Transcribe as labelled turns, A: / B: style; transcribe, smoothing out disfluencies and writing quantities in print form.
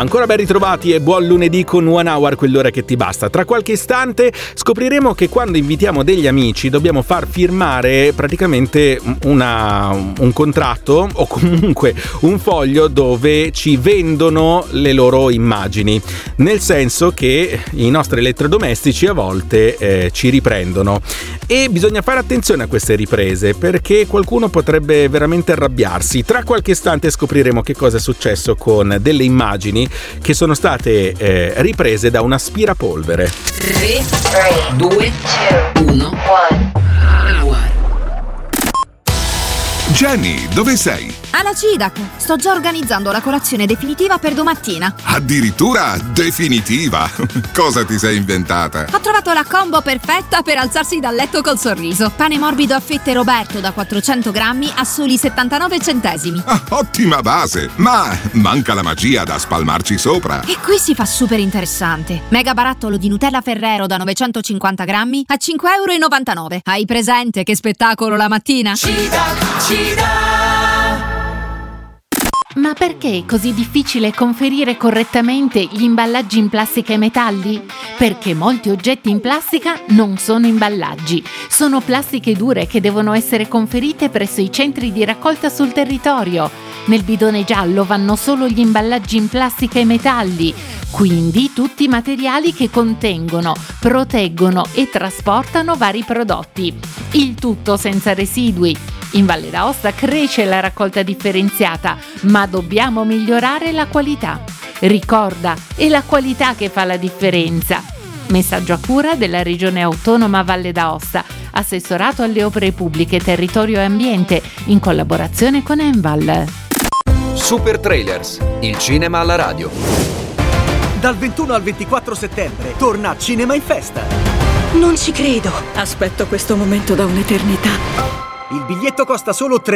A: Ancora ben ritrovati e buon lunedì con One Hour, quell'ora che ti basta. Tra qualche istante scopriremo che quando invitiamo degli amici dobbiamo far firmare praticamente un contratto o comunque un foglio dove ci vendono le loro immagini, nel senso che i nostri elettrodomestici a volte ci riprendono e bisogna fare attenzione a queste riprese perché qualcuno potrebbe veramente arrabbiarsi. Tra qualche istante scopriremo che cosa è successo con delle immagini che sono state riprese da un aspirapolvere.
B: 3, 2, 1.
C: Jenny, dove sei?
D: Alla CIDAC, sto già organizzando la colazione definitiva per domattina.
C: Addirittura definitiva? Cosa ti sei inventata?
D: Ho trovato la combo perfetta per alzarsi dal letto col sorriso. Pane morbido a fette Roberto da 400 grammi a soli 79 centesimi.
C: Ah, ottima base, ma manca la magia da spalmarci sopra.
D: E qui si fa super interessante. Mega barattolo di Nutella Ferrero da 950 grammi a 5,99 €. Hai presente che spettacolo la mattina?
E: Ma perché è così difficile conferire correttamente gli imballaggi in plastica e metalli? Perché molti oggetti in plastica non sono imballaggi, sono plastiche dure che devono essere conferite presso i centri di raccolta sul territorio. Nel bidone giallo vanno solo gli imballaggi in plastica e metalli, quindi tutti i materiali che contengono, proteggono e trasportano vari prodotti. Il tutto senza residui. In Valle d'Aosta cresce la raccolta differenziata, ma dobbiamo migliorare la qualità. Ricorda, è la qualità che fa la differenza. Messaggio a cura della Regione Autonoma Valle d'Aosta, Assessorato alle Opere Pubbliche, Territorio e Ambiente, in collaborazione con Enval.
F: Super Trailers, il cinema alla radio.
G: Dal 21 al 24 settembre torna Cinema in Festa.
H: Non ci credo. Aspetto questo momento da un'eternità.
G: Il biglietto costa solo